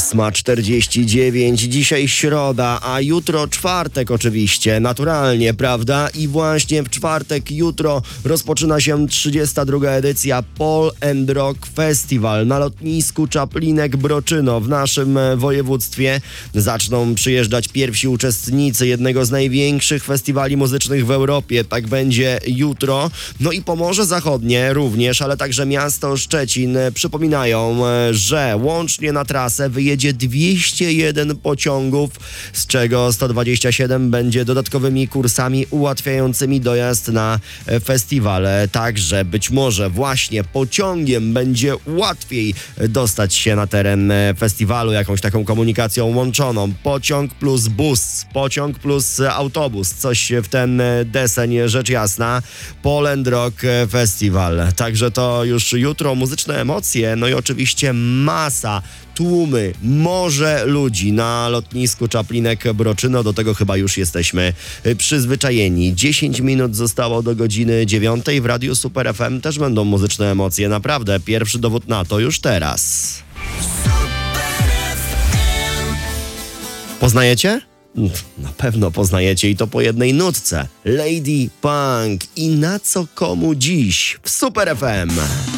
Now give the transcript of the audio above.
8:49, dzisiaj środa, a jutro czwartek oczywiście, naturalnie, prawda? I właśnie w czwartek, jutro rozpoczyna się 32. edycja Pol and Rock Festival na lotnisku Czaplinek-Broczyno w naszym województwie. Zaczną przyjeżdżać pierwsi uczestnicy jednego z największych festiwali muzycznych w Europie. Tak będzie jutro. No i Pomorze Zachodnie również, ale także miasto Szczecin przypominają, że łącznie na trasę wyjedzie 201 pociągów, z czego 127 będzie dodatkowymi kursami ułatwiającymi dojazd na festiwal. Także być może właśnie pociągiem będzie łatwiej dostać się na teren festiwalu jakąś taką komunikacją łączoną. Pociąg plus bus, pociąg plus autobus, coś w ten deseń, rzecz jasna. Pol and Rock Festival. Także to już jutro muzyczne emocje, no i oczywiście masa, tłumy, morze ludzi na lotnisku Czaplinek-Broczyno. Do tego chyba już jesteśmy przyzwyczajeni. 10 minut zostało do godziny 9. W Radiu Super FM też będą muzyczne emocje. Naprawdę, pierwszy dowód na to już teraz. Poznajecie? Na pewno poznajecie i to po jednej nutce. Lady Punk i na co komu dziś w Super FM.